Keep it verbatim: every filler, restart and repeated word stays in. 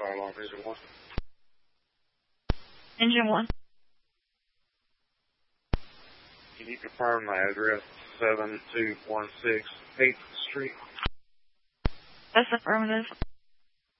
fire alarm, engine one. Engine one. Can you confirm my address, seven two one six eighth Street? That's affirmative.